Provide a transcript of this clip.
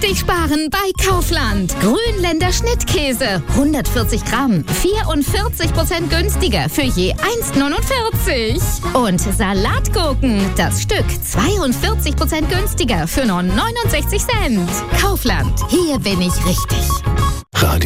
richtig sparen bei Kaufland. Grünländer Schnittkäse, 140 Gramm, 44% günstiger für je 1,49. Und Salatgurken, das Stück 42% günstiger für nur 69 Cent. Kaufland, hier bin ich richtig.